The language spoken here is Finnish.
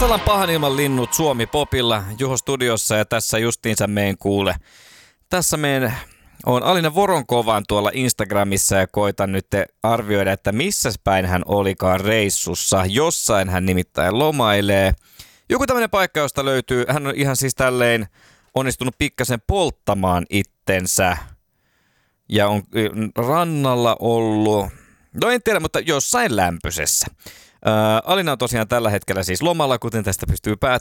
Tässä ollaan Pahan ilman linnut Suomi Popilla Juho studiossa ja tässä justiinsa meidän kuule. Tässä meidän on Alina Voronkovan tuolla Instagramissa ja koitan nyt arvioida, että missä päin hän olikaan reissussa. Jossain hän nimittäin lomailee. Joku tämmöinen paikka, josta löytyy, hän on ihan siis tälleen onnistunut pikkasen polttamaan itsensä. Ja on rannalla ollut, no en tiedä, mutta jossain lämpöisessä. Alina on tosiaan tällä hetkellä siis lomalla, kuten tästä pystyy